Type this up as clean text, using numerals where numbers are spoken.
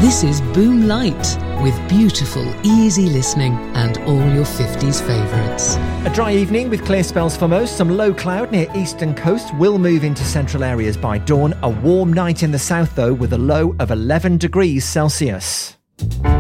This is Boom Light, with beautiful, easy listening and all your 50s favourites. A dry evening with clear spells for most. Some low cloud near eastern coast will move into central areas by dawn. A warm night in the south, though, with a low of 11 degrees Celsius.